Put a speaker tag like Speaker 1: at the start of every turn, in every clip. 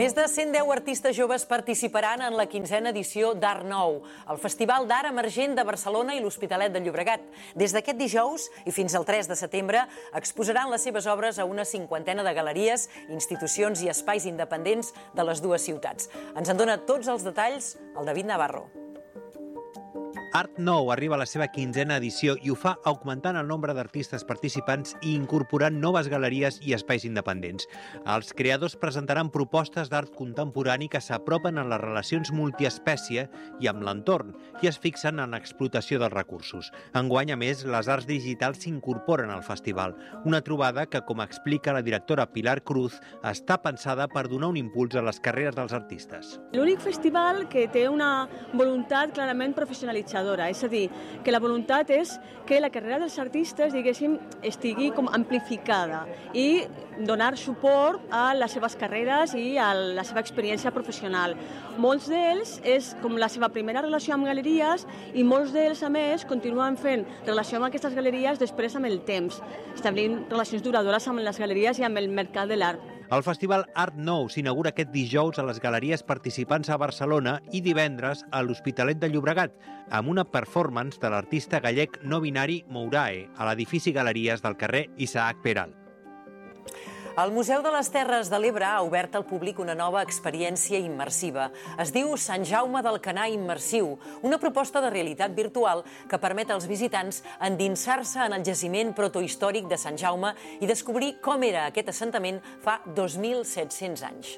Speaker 1: Més de 110 artistes joves participaran en la 15a edició d'Art Nou, el Festival d'Art Emergent de Barcelona i l'Hospitalet de Llobregat. Des d'aquest dijous i fins al 3 de setembre exposaran les seves obres a una 50ena de galeries, institucions i espais independents de les dues ciutats. Ens en dona tots els detalls el David Navarro.
Speaker 2: Art Nou arriba a la seva 15a edició i ho fa augmentant el nombre d'artistes participants i incorporant noves galeries i espais independents. Els creadors presentaran propostes d'art contemporani que s'apropen a les relacions multiespècie i amb l'entorn i es fixen en l'explotació dels recursos. Enguany, a més, les arts digitals s'incorporen al festival, una trobada que, com explica la directora Pilar Cruz, està pensada per donar un impuls a les carreres dels artistes.
Speaker 3: L'únic festival que té una voluntat clarament professionalitzadora, és a dir, que la voluntat és que la carrera dels artistes, diguéssim, estigui com amplificada i donar suport a les seves carreres i a la seva experiència professional. Molts d'ells és com la seva primera relació amb galeries i molts d'ells, a més, continuen fent relació amb aquestes galeries després amb el temps, establint relacions duradores amb les galeries i amb el mercat de l'art.
Speaker 2: El festival Art Nou s'inaugura aquest dijous a les galeries participants a Barcelona i divendres a l'Hospitalet de Llobregat, amb una performance de l'artista gallec no binari Mourae a l'edifici Galeries del carrer Isaac Peral.
Speaker 1: El Museu de les Terres de l'Ebre ha obert al públic una nova experiència immersiva. Es diu Sant Jaume d'Alcanar Immersiu, una proposta de realitat virtual que permet als visitants endinsar-se en el jaciment protohistòric de Sant Jaume i descobrir com era aquest assentament fa 2.700 anys.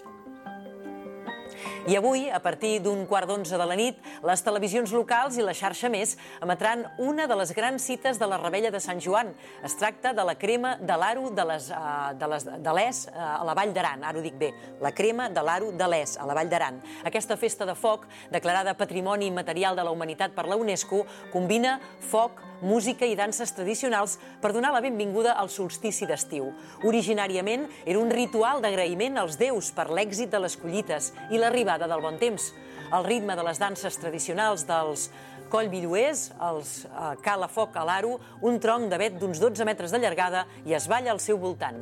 Speaker 1: I avui, a partir d'un 10:15 de la nit, les televisions locals i la xarxa Més emetran una de les grans cites de la Revetlla de Sant Joan. Es tracta de la crema de l'Aro de l'Es a la Vall d'Aran. Ara ho dic bé, la crema de l'Aro de l'Es a la Vall d'Aran. Aquesta festa de foc, declarada Patrimoni Immaterial de la Humanitat per la UNESCO, combina foc, música i danses tradicionals per donar la benvinguda al solstici d'estiu. Originàriament era un ritual d'agraïment als déus per l'èxit de les collites i l'arribada del bon temps. El ritme de les danses tradicionals dels collbilloers, els cala foc a l'Aro, un tronc d'avet d'uns 12 metres de llargada i es balla al seu voltant.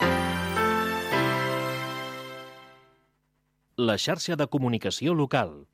Speaker 4: La xarxa de comunicació local.